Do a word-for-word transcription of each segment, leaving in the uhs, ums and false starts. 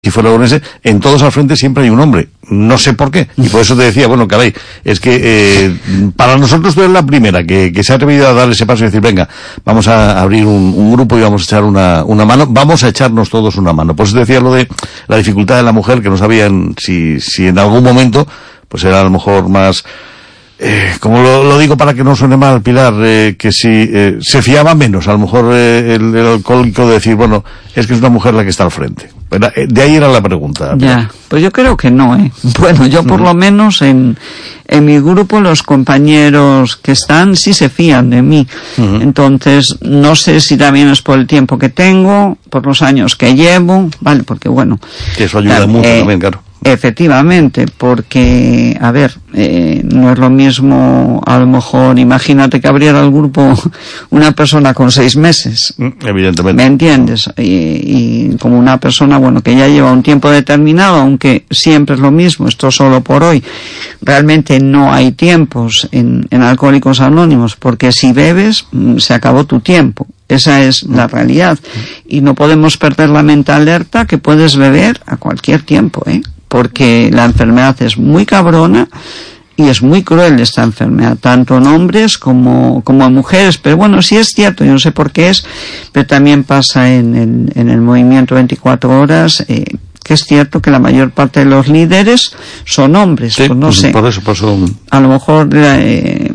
si fuera Ourense, en todos al frente siempre hay un hombre. No sé por qué. Y por eso te decía, bueno, caray, es que eh, para nosotros tú eres la primera que, que se ha atrevido a dar ese paso y decir, venga, vamos a abrir un, un grupo y vamos a echar una, una mano, vamos a echarnos todos una mano. Por eso te decía lo de la dificultad de la mujer, que no sabían si, si en algún momento, pues era a lo mejor más... Eh, como lo, lo digo para que no suene mal, Pilar, eh, que si eh, se fiaba menos, a lo mejor eh, el, el alcohólico de decir, bueno, es que es una mujer la que está al frente. Era, eh, de ahí era la pregunta. Ya, pues yo creo que no, ¿eh? Bueno, yo por uh-huh. lo menos en, en mi grupo los compañeros que están sí se fían de mí. Uh-huh. Entonces, no sé si también es por el tiempo que tengo, por los años que llevo, vale, porque bueno. Que eso ayuda mucho eh, también, claro. Efectivamente, porque, a ver, eh, no es lo mismo, a lo mejor, imagínate que abriera el grupo una persona con seis meses. Evidentemente. ¿Me entiendes? Y, y como una persona, bueno, que ya lleva un tiempo determinado, aunque siempre es lo mismo, esto solo por hoy. Realmente no hay tiempos en, en Alcohólicos Anónimos, porque si bebes, se acabó tu tiempo. Esa es la realidad. Y no podemos perder la mente alerta que puedes beber a cualquier tiempo, ¿eh? Porque la enfermedad es muy cabrona y es muy cruel esta enfermedad, tanto en hombres como, como en mujeres. Pero bueno, sí es cierto, yo no sé por qué es, pero también pasa en el, en el movimiento veinticuatro horas, eh, que es cierto que la mayor parte de los líderes son hombres. Sí, pues no sé. Por eso pasó. A lo mejor eh,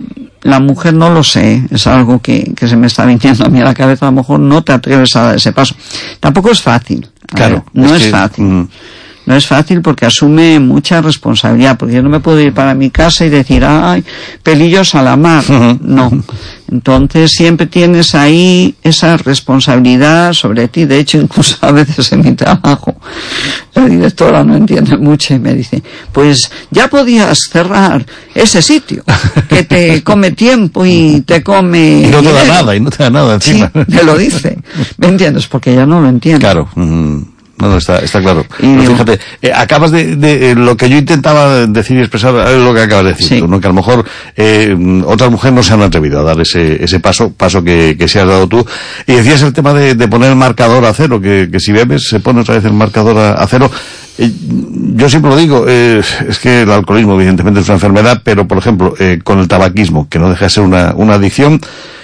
la mujer no lo sé, es algo que, que se me está viniendo a mí a la cabeza. A lo mejor no te atreves a dar ese paso. Tampoco es fácil. Claro. Ver, no es, es que, fácil. Mm. No es fácil porque asume mucha responsabilidad, porque yo no me puedo ir para mi casa y decir, ay, pelillos a la mar. Uh-huh. No. Entonces siempre tienes ahí esa responsabilidad sobre ti. De hecho, incluso a veces en mi trabajo, la directora no entiende mucho y me dice, pues ya podías cerrar ese sitio, que te come tiempo y te come... Y no te da dinero. nada, y no te da nada encima. Sí, me lo dice. ¿Me entiendes? Porque ella no lo entiende. Claro. Uh-huh. No, no, está, está claro. Y Pero fíjate, eh, acabas de, de, eh, lo que yo intentaba decir y expresar es lo que acabas de decir, sí. tú, ¿no? Que a lo mejor, eh, otras mujeres no se han atrevido a dar ese, ese paso, paso que, que se has dado tú. Y decías el tema de, de poner el marcador a cero, que, que si bebes se pone otra vez el marcador a, a cero. Eh, yo siempre lo digo, eh, es que el alcoholismo evidentemente es una enfermedad, pero por ejemplo, eh, con el tabaquismo, que no deja de ser una, una adicción,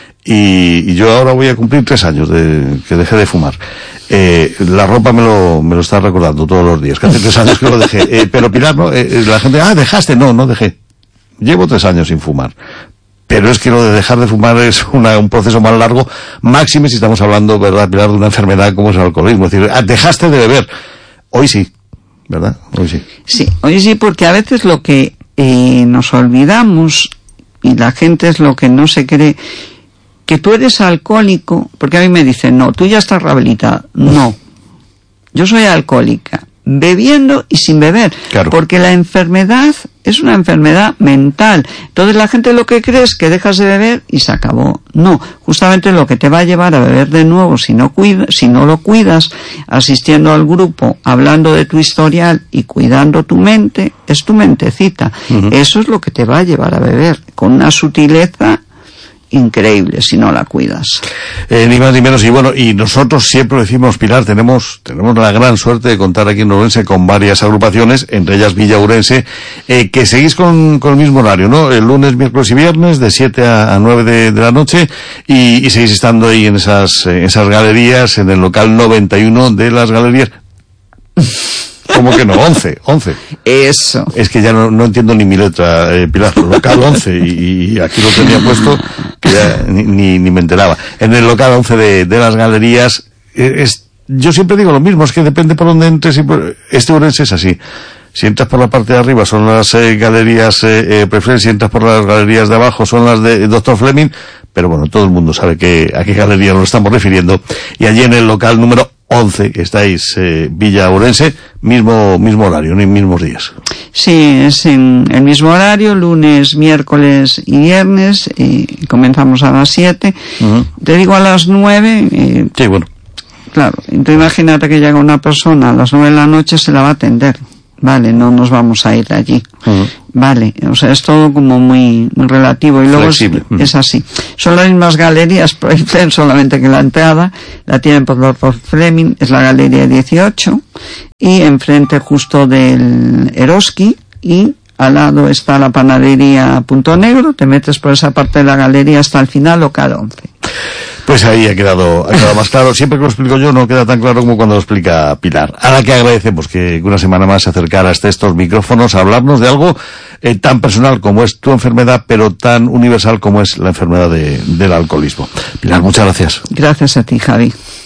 y, y yo ahora voy a cumplir tres años de que dejé de fumar. Eh, la ropa me lo, me lo está recordando todos los días, que hace tres años que lo dejé. Eh, pero Pilar, no, eh, la gente, ah, dejaste, no, no dejé. Llevo tres años sin fumar. Pero es que lo de dejar de fumar es una, un proceso más largo, máxime si estamos hablando, ¿verdad, Pilar, de una enfermedad como es el alcoholismo? Es decir, ah, dejaste de beber. Hoy sí, ¿verdad? Hoy sí. Sí, hoy sí, porque a veces lo que eh, nos olvidamos, y la gente es lo que no se cree, que tú eres alcohólico, porque a mí me dicen, no, tú ya estás rehabilitada. No, yo soy alcohólica, bebiendo y sin beber, claro. Porque la enfermedad es una enfermedad mental. Entonces la gente lo que cree es que dejas de beber y se acabó. No, justamente lo que te va a llevar a beber de nuevo, si no cuida, si no lo cuidas, asistiendo al grupo, hablando de tu historial y cuidando tu mente, es tu mentecita. Uh-huh. Eso es lo que te va a llevar a beber, con una sutileza increíble si no la cuidas. Eh, ni más ni menos. Y bueno, y nosotros siempre decimos, Pilar, tenemos tenemos la gran suerte de contar aquí en Ourense con varias agrupaciones, entre ellas Villa Ourense, eh, que seguís con, con el mismo horario, ¿no? El lunes, miércoles y viernes, de siete a nueve de, de la noche, y, y seguís estando ahí en esas, en esas galerías, en el local noventa y uno de las galerías. ¿Cómo que no? once, once. Eso. Es que ya no, no entiendo ni mi letra, eh, Pilar. Local once, y, y aquí lo tenía puesto, que ya ni, ni, ni me enteraba. En el local once de, de las galerías, eh, es, yo siempre digo lo mismo, es que depende por dónde entres, y por, este Ourense es así. Si entras por la parte de arriba son las eh, galerías eh, eh, Preference, si entras por las galerías de abajo son las de doctor Fleming, pero bueno, todo el mundo sabe que a qué galería nos estamos refiriendo. Y allí en el local número once estáis, eh, Villa Ourense, mismo mismo horario, ni mismos días. Sí, es en el mismo horario, lunes, miércoles y viernes, y comenzamos a las siete. Uh-huh. Te digo a las nueve. Eh, sí, bueno. Claro, entonces imagínate que llega una persona a las nueve de la noche, se la va a atender. Vale, no nos vamos a ir de allí. Uh-huh. Vale, o sea, es todo como muy, muy relativo y luego es, es así. Son las mismas galerías, solamente que la entrada la tienen por Lord Fleming, es la galería dieciocho, y enfrente justo del Eroski, y al lado está la panadería Punto Negro, te metes por esa parte de la galería hasta el final, local once. Pues ahí ha quedado, ha quedado más claro. Siempre que lo explico yo no queda tan claro como cuando lo explica Pilar. A la que agradecemos que una semana más se acercara hasta estos micrófonos a hablarnos de algo eh, tan personal como es tu enfermedad, pero tan universal como es la enfermedad de, del alcoholismo. Pilar, muchas gracias. Gracias a ti, Javi.